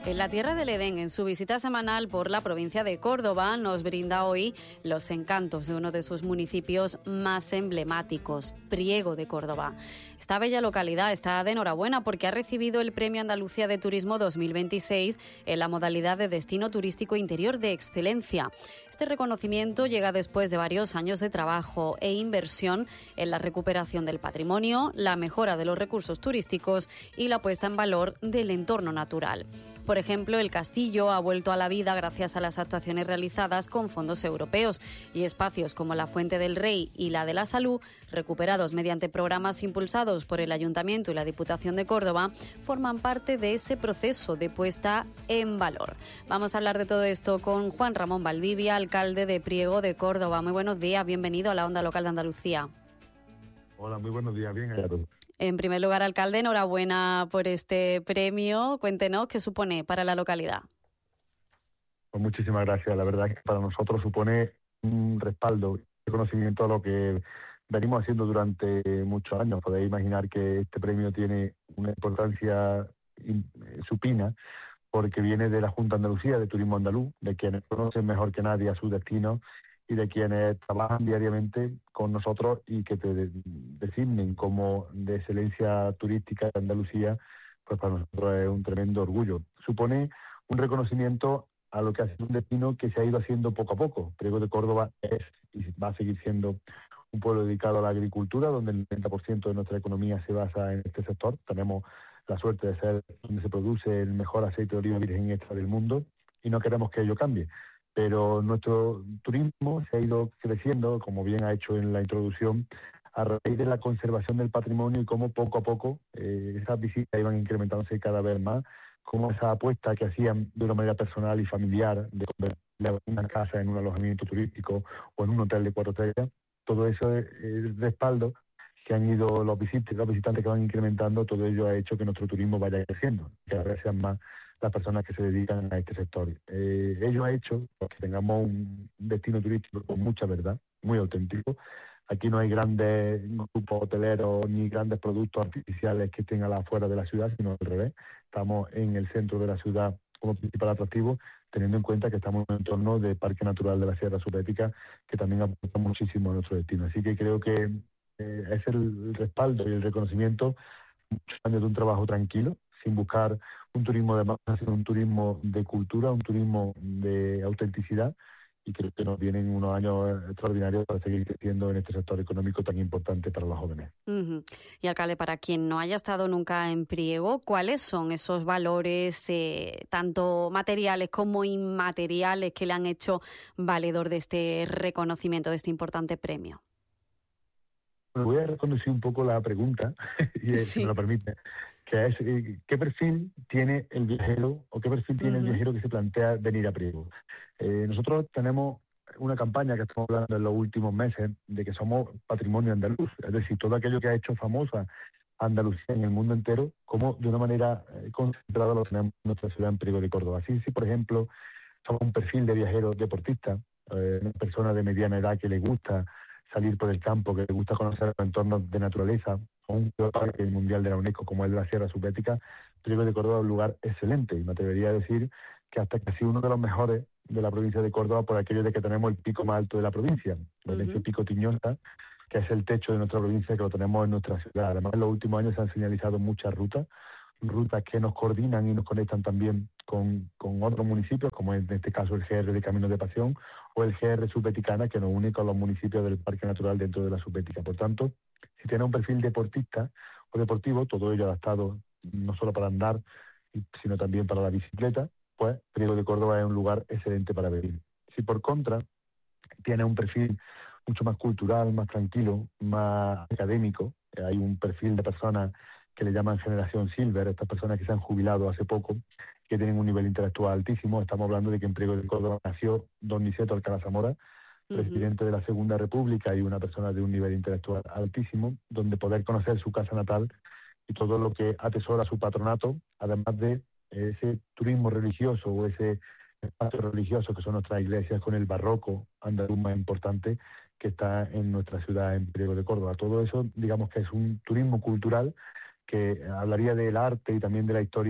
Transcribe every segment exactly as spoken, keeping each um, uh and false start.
En la Tierra del Edén, en su visita semanal por la provincia de Córdoba, nos brinda hoy los encantos de uno de sus municipios más emblemáticos, Priego de Córdoba. Esta bella localidad está de enhorabuena porque ha recibido el Premio Andalucía de Turismo dos mil veintiséis en la modalidad de Destino Turístico Interior de Excelencia. Este reconocimiento llega después de varios años de trabajo e inversión en la recuperación del patrimonio, la mejora de los recursos turísticos y la puesta en valor del entorno natural. Por ejemplo, el castillo ha vuelto a la vida gracias a las actuaciones realizadas con fondos europeos y espacios como la Fuente del Rey y la de la Salud, recuperados mediante programas impulsados por el Ayuntamiento y la Diputación de Córdoba, forman parte de ese proceso de puesta en valor. Vamos a hablar de todo esto con Juan Ramón Valdivia, alcalde de Priego de Córdoba. Muy buenos días, bienvenido a la Onda Local de Andalucía. Hola, muy buenos días, bien hallado. En primer lugar, alcalde, enhorabuena por este premio. Cuéntenos qué supone para la localidad. Pues muchísimas gracias. La verdad es que para nosotros supone un respaldo, un reconocimiento a lo que venimos haciendo durante muchos años. Podéis imaginar que este premio tiene una importancia supina porque viene de la Junta de Andalucía de Turismo Andaluz, de quienes conocen mejor que nadie a su destino y de quienes trabajan diariamente con nosotros y que te designen como de excelencia turística de Andalucía, pues para nosotros es un tremendo orgullo. Supone un reconocimiento a lo que ha sido un destino que se ha ido haciendo poco a poco. Priego de Córdoba es y va a seguir siendo un pueblo dedicado a la agricultura, donde el noventa por ciento de nuestra economía se basa en este sector. Tenemos la suerte de ser donde se produce el mejor aceite de oliva virgen extra del mundo y no queremos que ello cambie. Pero nuestro turismo se ha ido creciendo, como bien ha hecho en la introducción, a raíz de la conservación del patrimonio y cómo poco a poco eh, esas visitas iban incrementándose cada vez más, cómo esa apuesta que hacían de una manera personal y familiar de convertir una casa en un alojamiento turístico o en un hotel de cuatro estrellas, todo eso es el respaldo que han ido los visitantes, los visitantes que van incrementando, todo ello ha hecho que nuestro turismo vaya creciendo, que cada vez sean más las personas que se dedican a este sector. Eh, ello ha hecho que tengamos un destino turístico con mucha verdad, muy auténtico. Aquí no hay grandes grupos hoteleros ni grandes productos artificiales que estén a la afuera de la ciudad, sino al revés. Estamos en el centro de la ciudad como principal atractivo, teniendo en cuenta que estamos en un entorno de Parque Natural de la Sierra Subética, que también aporta muchísimo a nuestro destino. Así que creo que eh, es el respaldo y el reconocimiento muchos años de un trabajo tranquilo, sin buscar un turismo de masa, sino un turismo de cultura, un turismo de autenticidad, y creo que nos vienen unos años extraordinarios para seguir creciendo en este sector económico tan importante para los jóvenes. Uh-huh. Y alcalde, para quien no haya estado nunca en Priego, ¿cuáles son esos valores, eh, tanto materiales como inmateriales, que le han hecho valedor de este reconocimiento, de este importante premio? Me voy a reconducir un poco la pregunta, y sí. Si me lo permite, que es ¿qué perfil tiene el viajero o qué perfil tiene uh-huh. el viajero que se plantea venir a Priego? Eh, nosotros tenemos una campaña que estamos hablando en los últimos meses de que somos patrimonio andaluz, es decir, todo aquello que ha hecho famosa Andalucía en el mundo entero, como de una manera eh, concentrada lo tenemos en nuestra ciudad, en Priego de Córdoba. Así, si por ejemplo somos un perfil de viajero deportista, eh, una persona de mediana edad que le gusta salir por el campo, que le gusta conocer los entornos de naturaleza, o un parque mundial de la UNESCO como el de la Sierra Subética, Priego de Córdoba es un lugar excelente, y me atrevería a decir que hasta casi uno de los mejores de la provincia de Córdoba, por aquello de que tenemos el pico más alto de la provincia, uh-huh. el pico Tiñosa, que es el techo de nuestra provincia, que lo tenemos en nuestra ciudad. Además, en los últimos años se han señalizado muchas rutas, rutas que nos coordinan y nos conectan también con, con otros municipios, como en este caso el G R de Caminos de Pasión o el G R Subéticana, que nos une con los municipios del Parque Natural dentro de la Subética. Por tanto, si tiene un perfil deportista o deportivo, todo ello adaptado no solo para andar, sino también para la bicicleta, pues Priego de Córdoba es un lugar excelente para venir. Si por contra tiene un perfil mucho más cultural, más tranquilo, más académico, hay un perfil de personas que le llaman generación silver, estas personas que se han jubilado hace poco, que tienen un nivel intelectual altísimo. Estamos hablando de que en Priego de Córdoba nació don Niceto Alcalá Zamora, uh-huh. presidente de la Segunda República y una persona de un nivel intelectual altísimo, donde poder conocer su casa natal y todo lo que atesora su patronato, además de ese turismo religioso o ese espacio religioso que son nuestras iglesias con el barroco andaluz más importante que está en nuestra ciudad, en Priego de Córdoba. Todo eso, digamos que es un turismo cultural que hablaría del arte y también de la historia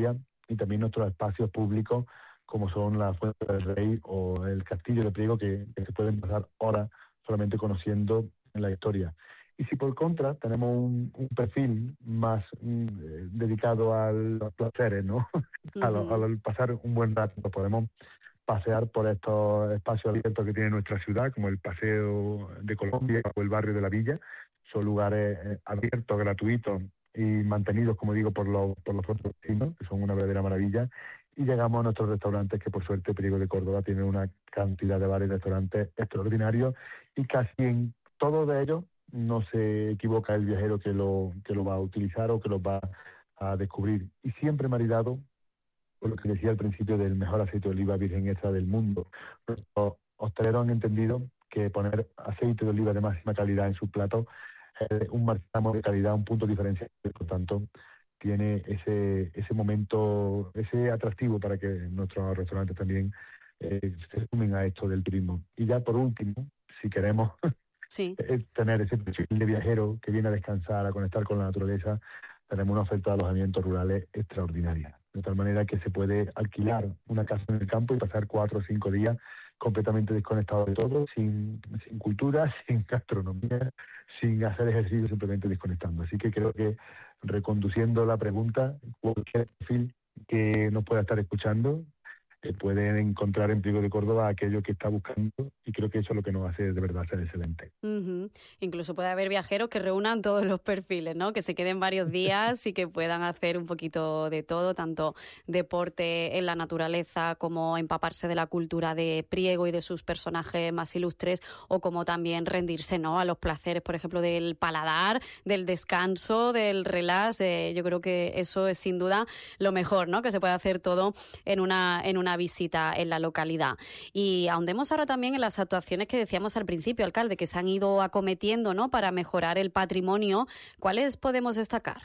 y también nuestros espacios públicos, como son la Fuente del Rey o el Castillo de Priego, que, que se pueden pasar horas solamente conociendo la historia. Y si por contra tenemos un, un perfil más mm, eh, dedicado a los placeres, ¿no? Uh-huh. a lo, al pasar un buen rato, pues podemos pasear por estos espacios abiertos que tiene nuestra ciudad, como el Paseo de Colombia o el Barrio de la Villa. Son lugares eh, abiertos, gratuitos y mantenidos, como digo, por los, por los propios vecinos, que son una verdadera maravilla. Y llegamos a nuestros restaurantes, que por suerte Priego de Córdoba tiene una cantidad de bares y restaurantes extraordinarios, y casi en todos de ellos no se equivoca el viajero que lo, que lo va a utilizar o que lo va a descubrir. Y siempre maridado, por lo que decía al principio, del mejor aceite de oliva virgen extra del mundo. Los hosteleros han entendido que poner aceite de oliva de máxima calidad en sus platos es un marcamo de calidad, un punto diferencial, por tanto tiene ese ese momento, ese atractivo para que nuestros restaurantes también eh, se sumen a esto del turismo. Y ya por último, si queremos sí. tener ese perfil de viajero que viene a descansar, a conectar con la naturaleza, tenemos una oferta de alojamientos rurales extraordinaria, de tal manera que se puede alquilar una casa en el campo y pasar cuatro o cinco días completamente desconectado de todo, sin, sin cultura, sin gastronomía, sin hacer ejercicio, simplemente desconectando. Así que creo que, reconduciendo la pregunta, cualquier perfil que nos pueda estar escuchando eh, puede encontrar en Priego de Córdoba aquello que está buscando, y creo que eso es lo que nos hace de verdad ser excelente. Uh-huh. Incluso puede haber viajeros que reúnan todos los perfiles, ¿no? Que se queden varios días y que puedan hacer un poquito de todo, tanto deporte en la naturaleza como empaparse de la cultura de Priego y de sus personajes más ilustres, o como también rendirse, ¿no? A los placeres, por ejemplo, del paladar, del descanso, del relax. Eh, yo creo que eso es sin duda lo mejor, ¿no? Que se puede hacer todo en una, en una visita en la localidad. Y ahondemos ahora también en las actuaciones que decíamos al principio, alcalde, que se han ido acometiendo, ¿no? Para mejorar el patrimonio. ¿Cuáles podemos destacar?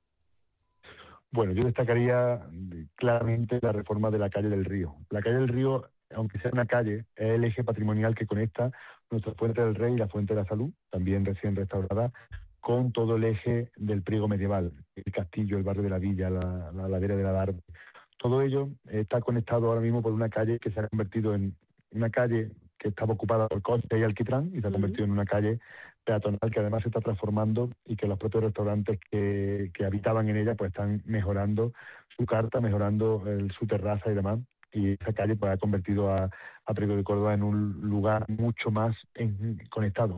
Bueno, yo destacaría claramente la reforma de la calle del Río. La calle del Río, aunque sea una calle, es el eje patrimonial que conecta nuestra Fuente del Rey y la Fuente de la Salud, también recién restaurada, con todo el eje del Priego medieval, el castillo, el barrio de la Villa, la, la ladera de la Darbe. Todo ello está conectado ahora mismo por una calle que se ha convertido en una calle que estaba ocupada por coches y alquitrán, y se ha convertido uh-huh. en una calle peatonal que además se está transformando, y que los propios restaurantes que, que habitaban en ella pues están mejorando su carta, mejorando el, su terraza y demás. Y esa calle pues ha convertido a, a Priego de Córdoba en un lugar mucho más en, conectado.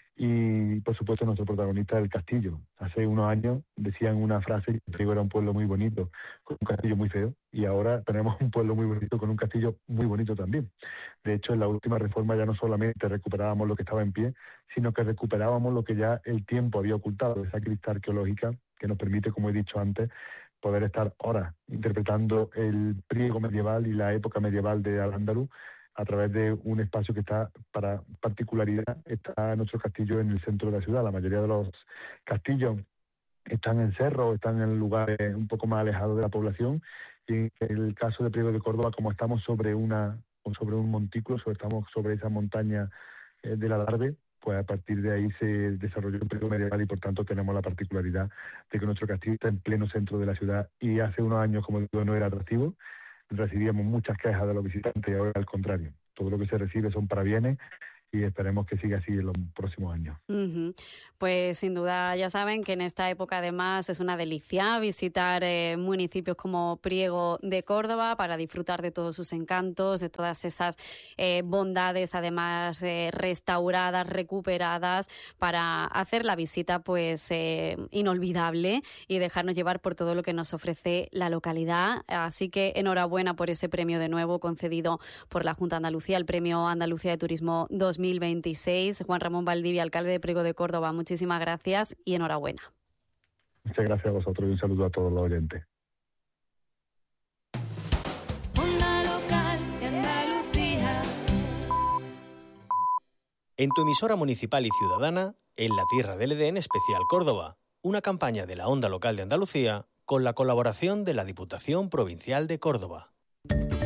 Y, por supuesto, nuestro protagonista del castillo. Hace unos años decían una frase que Priego era un pueblo muy bonito, con un castillo muy feo, y ahora tenemos un pueblo muy bonito con un castillo muy bonito también. De hecho, en la última reforma ya no solamente recuperábamos lo que estaba en pie, sino que recuperábamos lo que ya el tiempo había ocultado, esa cripta arqueológica que nos permite, como he dicho antes, poder estar horas interpretando el Priego medieval y la época medieval de Al-Ándalus a través de un espacio que está, para particularidad, está nuestro castillo en el centro de la ciudad. La mayoría de los castillos están en cerros, están en lugares un poco más alejados de la población, y en el caso de Priego de Córdoba, como estamos sobre una sobre un montículo, sobre, estamos sobre esa montaña eh, de la Darbe, pues a partir de ahí se desarrolló un Priego medieval, y por tanto tenemos la particularidad de que nuestro castillo está en pleno centro de la ciudad, y hace unos años, como digo, no era atractivo. Recibíamos muchas quejas de los visitantes, y ahora al contrario, todo lo que se recibe son parabienes, y esperemos que siga así en los próximos años. Uh-huh. Pues sin duda ya saben que en esta época además es una delicia visitar eh, municipios como Priego de Córdoba para disfrutar de todos sus encantos, de todas esas eh, bondades además eh, restauradas, recuperadas, para hacer la visita pues eh, inolvidable y dejarnos llevar por todo lo que nos ofrece la localidad. Así que enhorabuena por ese premio de nuevo concedido por la Junta de Andalucía, el Premio Andalucía de Turismo dos mil veintiséis. Juan Ramón Valdivia, alcalde de Priego de Córdoba, muchísimas gracias y enhorabuena. Muchas gracias a vosotros y un saludo a todos los oyentes. Onda Local de Andalucía. En tu emisora municipal y ciudadana, en la Tierra del Edén Especial Córdoba, una campaña de la Onda Local de Andalucía con la colaboración de la Diputación Provincial de Córdoba.